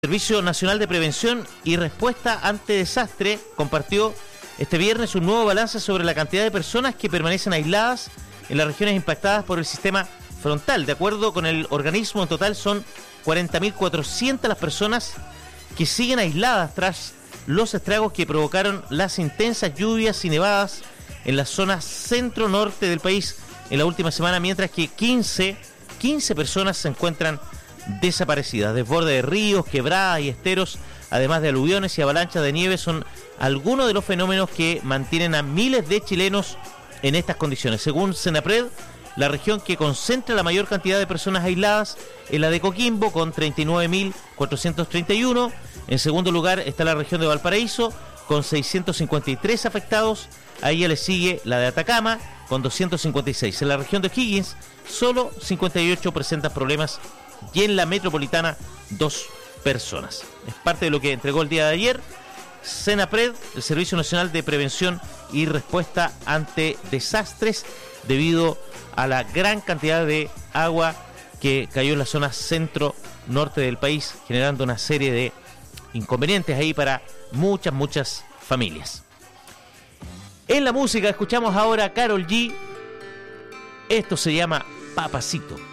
El Servicio Nacional de Prevención y Respuesta ante Desastre compartió este viernes un nuevo balance sobre la cantidad de personas que permanecen aisladas en las regiones impactadas por el sistema frontal. De acuerdo con el organismo, en total son 40.400 las personas que siguen aisladas tras los estragos que provocaron las intensas lluvias y nevadas en la zona centro-norte del país en la última semana, mientras que 15 personas se encuentran desaparecidas. Desborde de ríos, quebradas y esteros, además de aluviones y avalanchas de nieve, son algunos de los fenómenos que mantienen a miles de chilenos en estas condiciones. Según Senapred, la región que concentra la mayor cantidad de personas aisladas es la de Coquimbo, con 39.431. En segundo lugar está la región de Valparaíso, con 653 afectados. A ella le sigue la de Atacama, con 256. En la región de O'Higgins, solo 58 presentan problemas, y en la metropolitana 2 personas. Es parte de lo que entregó el día de ayer Senapred, el Servicio Nacional de Prevención y Respuesta ante Desastres, debido a la gran cantidad de agua que cayó en la zona centro-norte del país, generando una serie de inconvenientes ahí para muchas familias. En la música escuchamos ahora a Karol G. Esto se llama Papacito.